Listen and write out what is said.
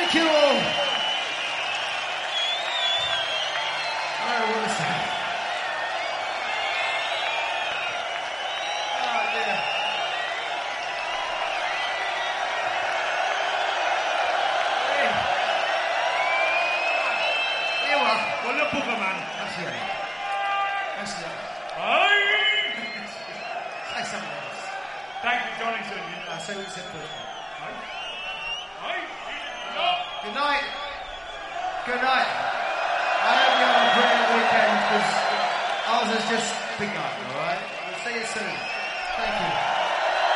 Thank you all. I don't want to say. Oh dear. Here we are. Quello è Pokémon. That's it. That's it. Say something else. Thank you, Johnny Singh. I say what you said first. Aye. Good night. Good night. I hope you have a brilliant weekend because ours has just begun, alright? We'll see you soon. Thank you.